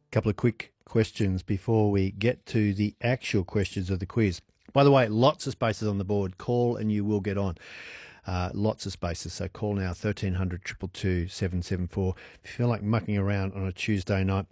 Couple of quick questions before we get to the actual questions of the quiz. By the way, lots of spaces on the board. Call and you will get on. Lots of spaces. So call now 1300 222 774. If you feel like mucking around on a Tuesday night,